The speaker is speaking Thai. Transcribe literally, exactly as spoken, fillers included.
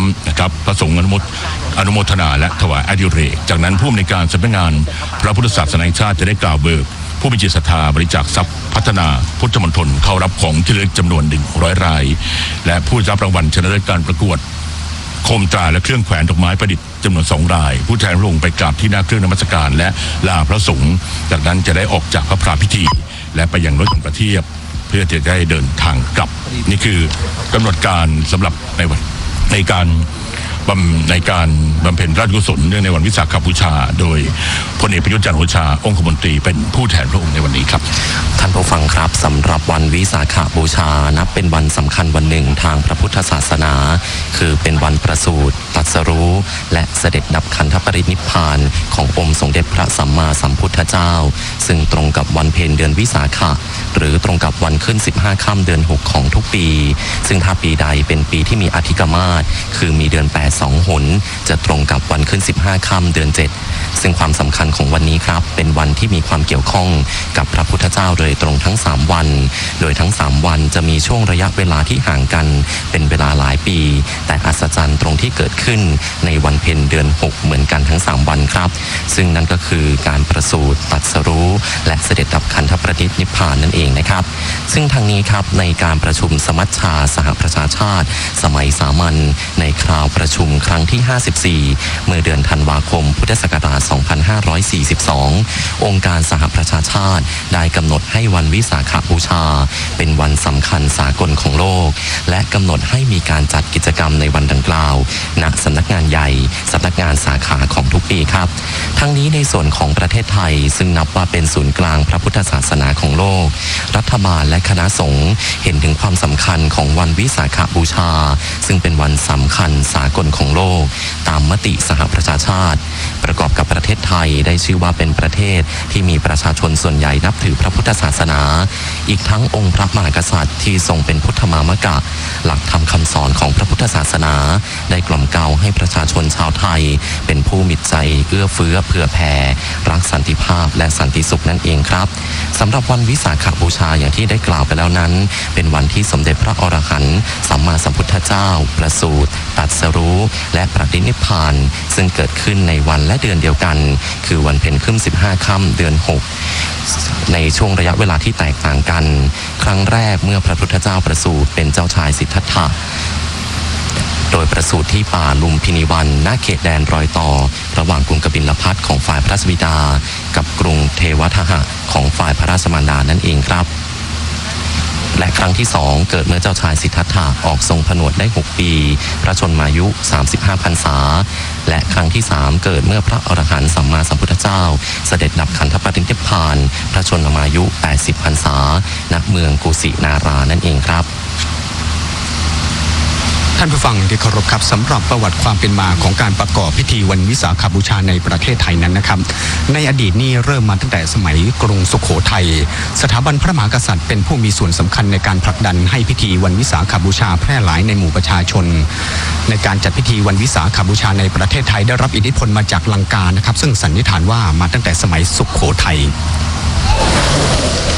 นะครับพระสงฆ์อนุโมทอนุโมทนาและถวายอดิเรกจากนั้นผู้อำนวยการสำนักงานพระพุทธศาสนาแห่งชาติจะได้กล่าวเบิกผู้มีจิตศรัทธาบริจาคทรัพย์พัฒนาพุทธมณฑลเข้ารับของที่ระลึกจำนวนหนึ่งร้อยรายและผู้รับรางวัลชนะเลิศการประกวดโคมตราและเครื่องแขวนดอกไม้ประดิษฐ์จำนวนสองรายผู้แทนพระองค์ไปกราบที่หน้าเครื่องนมัสการและลาพระสงฆ์จากนั้นจะได้ออกจากพระพราพิธีและไปยังรถยนต์ประทีปเพื่อจะได้เดินทางกลับนี่คือกำหนดการสำหรับในวันในการในการบำเพ็ญราชกุศลเนื่องในวันวิสาขบูชาโดยพลเอกประยุทธ์จันทร์โอชาองคมนตรีเป็นผู้แทนพระองค์ในวันนี้ครับท่านผู้ฟังครับสำหรับวันวิสาขบูชานับเป็นวันสำคัญวันหนึ่งทางพระพุทธศาสนาคือเป็นวันประสูติตรัสรู้และเสด็จดับขันธปรินิพพานขององค์สมเด็จพระสัมมาสัมพุทธเจ้าซึ่งตรงกับวันเพ็ญเดือนวิสาขะหรือตรงกับวันขึ้นสิบห้าค่ำเดือนหกของทุกปีซึ่งถ้าปีใดเป็นปีที่มีอธิกมาศคือมีเดือนแปดสองหนจะตรงกับวันขึ้นสิบห้าค่ำเดือนเจ็ดซึ่งความสำคัญของวันนี้ครับเป็นวันที่มีความเกี่ยวข้องกับพระพุทธเจ้าโดยตรงทั้งสามวันโดยทั้งสามวันจะมีช่วงระยะเวลาที่ห่างกันเป็นเวลาหลายปีแต่อัศจรรย์ตรงที่เกิดขึ้นในวันเพ็ญเดือนหกเหมือนกันทั้งสามวันครับซึ่งนั่นก็คือการประสูติตรัสรู้และเสด็จดับขันธปรินิพพานนั่นเองนะครับซึ่งทางนี้ครับในการประชุมสมัชชาสหประชาชาติสมัยสามัญในคราวประชุมครั้งที่ห้าสิบสี่เมื่อเดือนธันวาคมพุทธศักราชสองพันห้าร้อยสี่สิบสององค์การสหประชาชาติได้กำหนดให้วันวิสาขบูชาเป็นวันสำคัญสากลของโลกและกำหนดให้มีการจัดกิจกรรมในวันดังกล่าวณสำนักงานใหญ่สำนักงานสาขาของทุกปีครับทั้งนี้ในส่วนของประเทศไทยซึ่งนับว่าเป็นศูนย์กลางพระพุทธศาสนาของโลกรัฐบาลและคณะสงฆ์เห็นถึงความสำคัญของวันวิสาขบูชาซึ่งเป็นวันสำคัญสากลของโลกตามมติสหประชาชาติประกอบกับประเทศไทยได้ชื่อว่าเป็นประเทศที่มีประชาชนส่วนใหญ่นับถือพระพุทธศาสนาอีกทั้งองค์พระมหากษัตริย์ที่ทรงเป็นพุทธมามกะหลักธรรมคำสอนของพระพุทธศาสนาได้กล่อมเกลาให้ประชาชนชาวไทยเป็นผู้มีใจเอื้อเฟื้อเผื่อแผ่รักสันติภาพและสันติสุขนั่นเองครับสำหรับวันวิสาขบูชาอย่างที่ได้กล่าวไปแล้วนั้นเป็นวันที่สมเด็จพระอรหันต์สัมมาสัมพุทธเจ้าประสูติตรัสรู้และปรินิพพานซึ่งเกิดขึ้นในวันและเดือนเดียวกันคือวันเพ็ญขึ้นสิบห้าค่ำเดือนหกในช่วงระยะเวลาที่แตกต่างกันครั้งแรกเมื่อพระพุทธเจ้าประสูติเป็นเจ้าชายสิทธัตถะโดยประสูติที่ป่าลุมพินีวันณเขตแดนรอยต่อระหว่างกรุงกบิลพัสของฝ่ายพระราชบิดากับกรุงเทวทหะของฝ่ายพระราชมารดานั่นเองครับและครั้งที่สองเกิดเมื่อเจ้าชายสิทธัตถะออกทรงผนวดได้หกปีพระชนมายุสามสิบห้าพรรษาและครั้งที่สามเกิดเมื่อพระอรหันต์สัมมาสัมพุทธเจ้าเสด็จดับขันธปรินิพพานพระชนมายุแปดสิบพรรษาณเมืองกุสินารานั่นเองครับท่านผู้ฟังที่เคารพครับสำหรับประวัติความเป็นมาของการประกอบพิธีวันวิสาขบูชาในประเทศไทยนั้นนะครับในอดีตนี่เริ่มมาตั้งแต่สมัยกรุงสุโขทัยสถาบันพระมหากษัตริย์เป็นผู้มีส่วนสำคัญในการผลักดันให้พิธีวันวิสาขบูชาแพร่หลายในหมู่ประชาชนในการจัดพิธีวันวิสาขบูชาในประเทศไทยได้รับอิทธิพลมาจากลังกานะครับซึ่งสันนิษฐานว่ามาตั้งแต่สมัยสุโขทัย